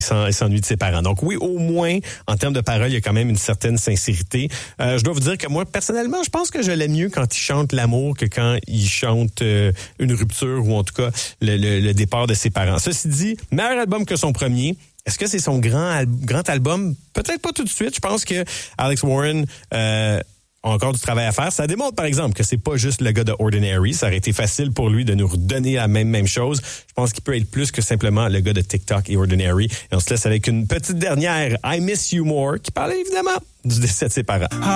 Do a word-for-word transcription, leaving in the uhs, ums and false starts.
il s'ennuie de ses parents. Donc oui, au moins, en termes de paroles, il y a quand même une certaine sincérité. Euh, je dois vous dire que moi, personnellement, je pense que je l'aime mieux quand il chante l'amour que quand il chante euh, une rupture ou en tout cas le, le, le départ de ses parents. Ceci dit, meilleur album que son premier. Est-ce que c'est son grand, al- grand album? Peut-être pas tout de suite. Je pense que Alex Warren... Euh, encore du travail à faire. Ça démontre, par exemple, que c'est pas juste le gars de Ordinary. Ça aurait été facile pour lui de nous redonner la même, même chose. Je pense qu'il peut être plus que simplement le gars de TikTok et Ordinary. Et on se laisse avec une petite dernière, I Miss You More, qui parle évidemment du décès de ses parents.